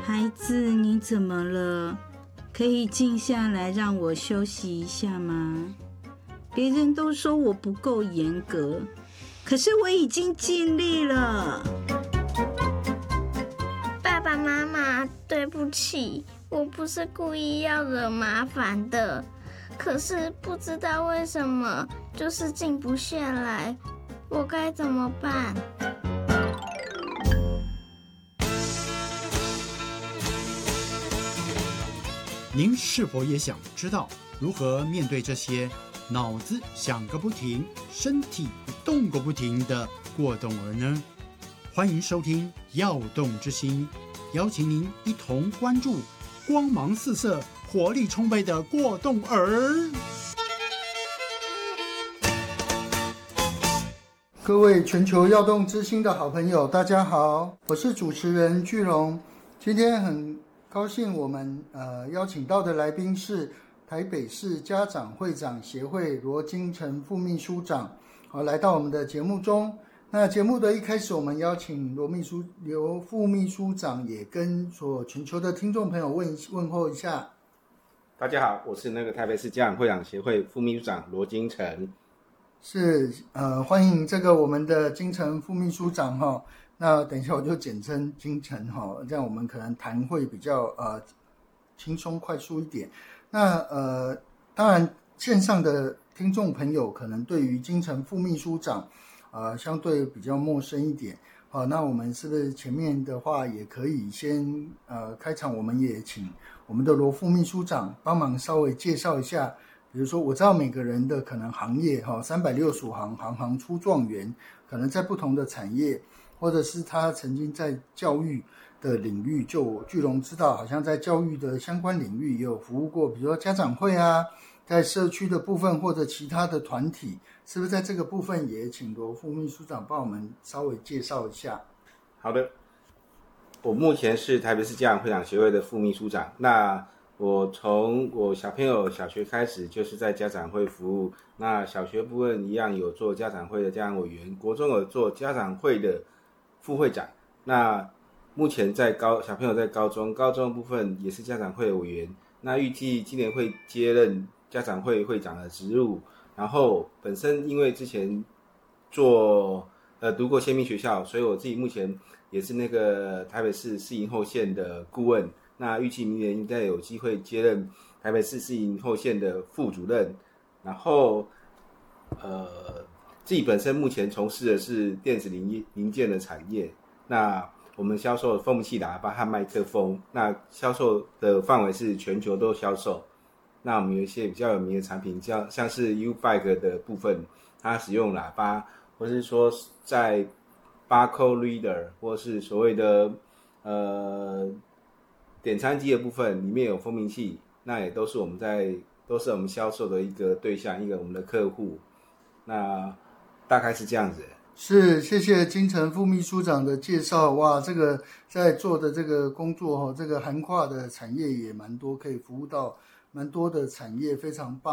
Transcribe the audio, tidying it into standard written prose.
孩子，你怎么了？可以静下来让我休息一下吗？别人都说我不够严格，可是我已经尽力了。 爸爸妈妈，对不起，我不是故意要惹麻烦的，可是不知道为什么就是静不下来，我该怎么办？ 您是否也想知道如何面对这些脑子想个不停、身体动个不停的过动儿呢？欢迎收听《耀动之心》，邀请您一同关注光芒四射、活力充沛的过动儿。 各位全球耀动之心的好朋友，大家好，我是主持人巨龙。今天很高兴我们邀请到的来宾是台北市家长会长协会罗金城副秘书长，来到我们的节目中。那节目的一开始，我们邀请罗副秘书长也跟全球的听众朋友问候一下。 大家好，我是台北市家长会长协会副秘书长罗金城。 是欢迎这个我们的金城副秘书长哈。那等一下我就简称金城哈，这样我们可能谈会比较轻松快速一点。那当然线上的听众朋友可能对于金城副秘书长相对比较陌生一点。好，那我们是不是前面的话也可以先开场，我们也请我们的罗副秘书长帮忙稍微介绍一下。比如说我知道每个人的可能行业365行，行行出状元，可能在不同的产业，或者是他曾经在教育的领域，就巨龙知道好像在教育的相关领域也有服务过，比如说家长会啊，在社区的部分或者其他的团体，是不是在这个部分也请罗副秘书长帮我们稍微介绍一下？ 好的，我目前是台北市家长会长协会的副秘书长。那我从我小朋友小学开始就是在家长会服务，那小学部分一样有做家长会的家长委员，国中有做家长会的副会长。那目前在小朋友在高中部分也是家长会的委员，那预计今年会接任家长会会长的职务。然后本身因为之前读过先民学校，所以我自己目前也是台北市市营后线的顾问。那预计明年应该有机会接任台北市市营后线的副主任。然后自己本身目前从事的是电子零件的产业，那我们销售蜂器喇叭和麦克风，那销售的范围是全球都销售。那我们有一些比较有名的产品，像是 U-Bike 的部分，它使用喇叭，或是说在 Barcode Reader 或是所谓的点餐机的部分，里面有蜂鸣器，那也都是我们销售的一个对象，一个我们的客户。那大概是这样子。 是，谢谢金城副秘书长的介绍。哇，这个在做的这个工作这个涵跨的产业也蛮多，可以服务到蛮多的产业，非常棒。